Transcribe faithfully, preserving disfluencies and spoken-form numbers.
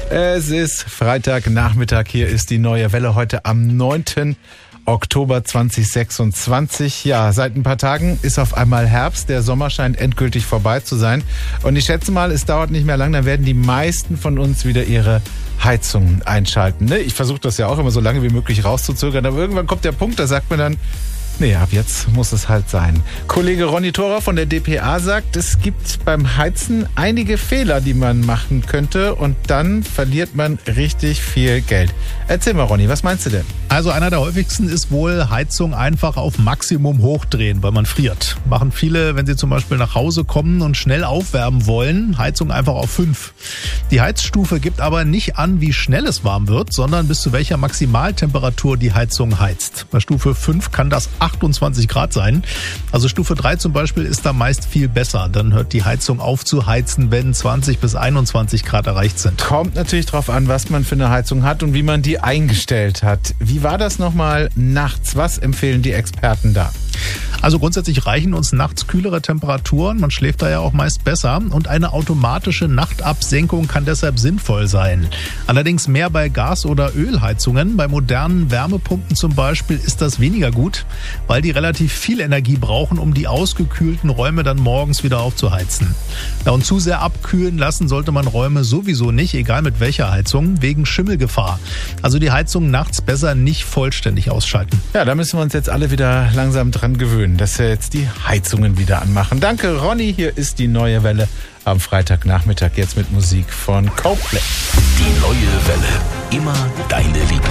Es ist Freitagnachmittag, hier ist die neue Welle heute am neunten Oktober zweitausendsechsundzwanzig. Ja, seit ein paar Tagen ist auf einmal Herbst, der Sommer scheint endgültig vorbei zu sein. Und ich schätze mal, es dauert nicht mehr lang, dann werden die meisten von uns wieder ihre Heizungen einschalten. Ne? Ich versuche das ja auch immer so lange wie möglich rauszuzögern, aber irgendwann kommt der Punkt, da sagt man dann, nee, ab jetzt muss es halt sein. Kollege Ronny Thorer von der D P A sagt, es gibt beim Heizen einige Fehler, die man machen könnte und dann verliert man richtig viel Geld. Erzähl mal, Ronny, was meinst du denn? Also einer der häufigsten ist wohl Heizung einfach auf Maximum hochdrehen, weil man friert. Machen viele, wenn sie zum Beispiel nach Hause kommen und schnell aufwärmen wollen, Heizung einfach auf fünf. Die Heizstufe gibt aber nicht an, wie schnell es warm wird, sondern bis zu welcher Maximaltemperatur die Heizung heizt. Bei Stufe fünf kann das achtundzwanzig Grad sein. Also Stufe drei zum Beispiel ist da meist viel besser. Dann hört die Heizung auf zu heizen, wenn zwanzig bis einundzwanzig Grad erreicht sind. Kommt natürlich drauf an, was man für eine Heizung hat und wie man die eingestellt hat. Wie war das nochmal nachts? Was empfehlen die Experten da? Also grundsätzlich reichen uns nachts kühlere Temperaturen. Man schläft da ja auch meist besser. Und eine automatische Nachtabsenkung kann deshalb sinnvoll sein. Allerdings mehr bei Gas- oder Ölheizungen. Bei modernen Wärmepumpen zum Beispiel ist das weniger gut, weil die relativ viel Energie brauchen, um die ausgekühlten Räume dann morgens wieder aufzuheizen. Ja, und zu sehr abkühlen lassen sollte man Räume sowieso nicht, egal mit welcher Heizung, wegen Schimmelgefahr. Also die Heizung nachts besser nicht vollständig ausschalten. Ja, da müssen wir uns jetzt alle wieder langsam dran gewöhnen, dass wir jetzt die Heizungen wieder anmachen. Danke, Ronny. Hier ist die neue Welle am Freitagnachmittag jetzt mit Musik von Coldplay. Die neue Welle. Immer deine Liebe.